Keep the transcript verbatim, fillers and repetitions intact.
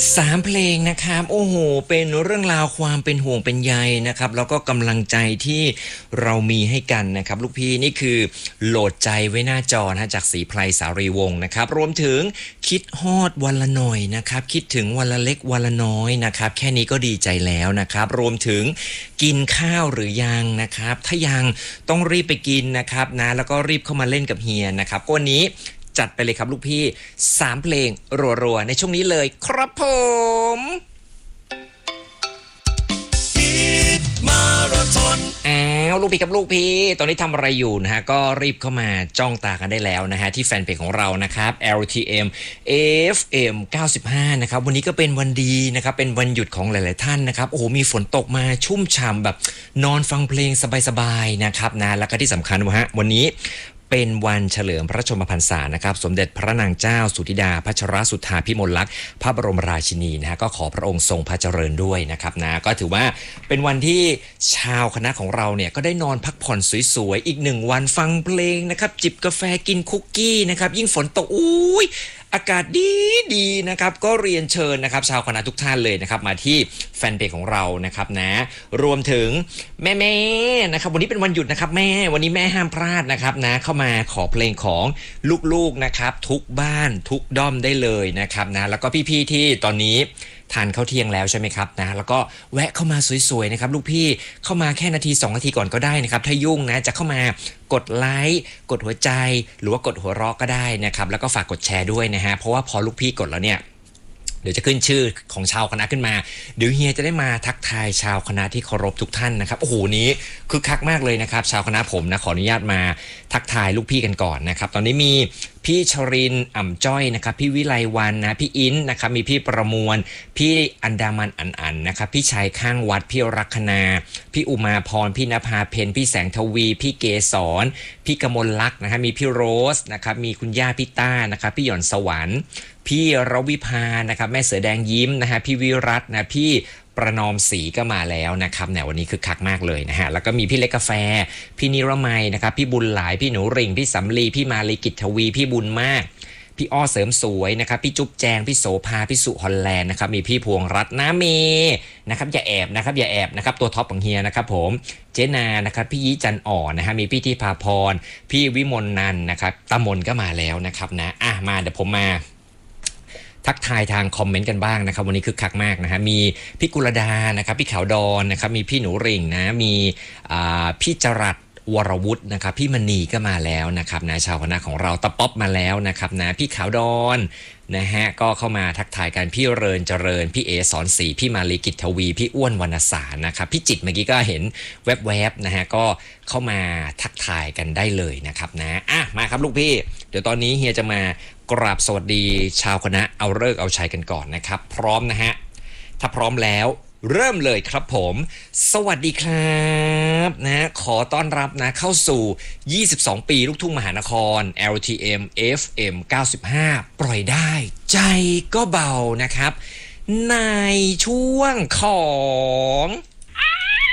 สามเพลงนะครับโอ้โหเป็นเรื่องราวความเป็นห่วงเป็นใยนะครับแล้วก็กำลังใจที่เรามีให้กันนะครับลูกพี่นี่คือโหลดใจไว้หน้าจอนะจากศรีไพรสารีวงศ์นะครับรวมถึงคิดฮอดวันละหน่อยนะครับคิดถึงวันละเล็กวันละน้อยนะครับแค่นี้ก็ดีใจแล้วนะครับรวมถึงกินข้าวหรือยังนะครับถ้ายังต้องรีบไปกินนะครับนะแล้วก็รีบเข้ามาเล่นกับเฮียนะครับก็วันนี้จัดไปเลยครับลูกพี่สามเพลงรัวๆในช่วงนี้เลยครับผมอ้าวลูกพี่กับลูกพี่ตอนนี้ทำอะไรอยู่นะฮะก็รีบเข้ามาจ้องตากันได้แล้วนะฮะที่แฟนเพจของเรานะครับ แอล ที เอ็ม เอฟ เอ็ม เก้าสิบห้านะครับวันนี้ก็เป็นวันดีนะครับเป็นวันหยุดของหลายๆท่านนะครับโอ้โหมีฝนตกมาชุ่มฉ่ำแบบนอนฟังเพลงสบายๆนะครับนะแล้วก็ที่สำคัญว่าฮะวันนี้เป็นวันเฉลิมพระชนมพรรษานะครับสมเด็จพระนางเจ้าสุธิดาพัชรสุทธาภิมลลักษณ์พระบรมราชินีนะฮะก็ขอพระองค์ทรงพระเจริญด้วยนะครับนะก็ถือว่าเป็นวันที่ชาวคณะของเราเนี่ยก็ได้นอนพักผ่อนสวยๆอีกหนึ่งวันฟังเพลงนะครับจิบกาแฟกินคุกกี้นะครับยิ่งฝนตกอุ้ยอากาศดีดีนะครับก็เรียนเชิญนะครับชาวคณะทุกท่านเลยนะครับมาที่แฟนเพจของเรานะครับนะรวมถึงแม่แม่นะครับวันนี้เป็นวันหยุดนะครับแม่วันนี้แม่ห้ามพลาดนะครับนะเข้ามาขอเพลงของลูกๆนะครับทุกบ้านทุกด้อมได้เลยนะครับนะแล้วก็พี่ๆที่ตอนนี้ทานข้าวเที่ยงแล้วใช่ไหมครับนะแล้วก็แวะเข้ามาสวยๆนะครับลูกพี่เข้ามาแค่นาทีสองนาทีก่อนก็ได้นะครับถ้ายุ่งนะจะเข้ามากดไลค์กดหัวใจหรือว่ากดหัวเราะก็ได้นะครับแล้วก็ฝากกดแชร์ด้วยนะฮะเพราะว่าพอลูกพี่กดแล้วเนี่ยเดี๋ยวจะขึ้นชื่อของชาวคณะขึ้นมาเดี๋ยวเฮียจะได้มาทักทายชาวคณะที่เคารพทุกท่านนะครับโอ้โหนี้คึกคักมากเลยนะครับชาวคณะผมนะขออนุญาตมาทักทายลูกพี่กันก่อนนะครับตอนนี้มีพี่ชรินอ่ำจ้อยนะครับพี่วิไลวันนะพี่อินนะครับมีพี่ประมวลพี่อันดามันอันอันนะครับพี่ชายข้างวัดพี่รักนาพี่อุมาพรพี่นภาเพนพี่แสงทวีพี่เกศรพี่กมลลักษณ์นะครับมีพี่โรสนะครับมีคุณย่าพี่ต้านะครับพี่หย่อนสวรรค์พี่รวิภานะครับแม่เสือแดงยิ้มนะฮะพี่วิรัตนะพี่ประนอมศรีก็มาแล้วนะครับเนี่ยวันนี้คือคักมากเลยนะฮะแล้วก็มีพี่เล็กกาแฟพี่นิรมัยนะครับพี่บุญหลายพี่หนูริ่งพี่สำลีพี่มาลีกิจทวีพี่บุญมากพี่อ้อเสริมสวยนะครับพี่จุ๊บแจงพี่โสภาพี่สุฮอลแลนด์นะครับมีพี่พวงรัตน์น้าเมนะครับอย่าแอบนะครับอย่าแอบนะครับตัวท็อปของเฮียนะครับผมเจนานะครับพี่ยีจันอ่อนนะฮะมีพี่ที่พาพรพี่วิมลนันนะครับตามนก็มาแล้วนะครับนะอ่ะมาเดี๋ยวผมมาทักทายทางคอมเมนต์กันบ้างนะครับวันนี้คึกคักมากนะฮะมีพี่กุลดานะครับพี่ขาวดอนนะครับมีพี่หนูริ่งนะมีพี่จรัสวรวุฒินะครับพี่มณีก็มาแล้วนะครับนะชาวคณะของเราตะป๊อบมาแล้วนะครับนะพี่ขาวดอนนะฮะก็เข้ามาทักทายกันพี่เริญเจริญพี่เอสอนศรีพี่มาลีกิจทวีพี่อ้วนวรรณสารนะครับพี่จิตเมื่อกี้ก็เห็นแวบๆนะฮะก็เข้ามาทักทายกันได้เลยนะครับนะอ่ะมาครับลูกพี่เดี๋ยวตอนนี้เฮียจะมากราบสวัสดีชาวคณะเอาฤกษ์เอาชัยกันก่อนนะครับพร้อมนะฮะถ้าพร้อมแล้วเริ่มเลยครับผมสวัสดีครับนะขอต้อนรับนะเข้าสู่ยี่สิบสองปีลูกทุ่งมหานคร แอล ที เอ็ม เอฟ เอ็ม เก้าสิบห้าปล่อยได้ใจก็เบานะครับในช่วงของ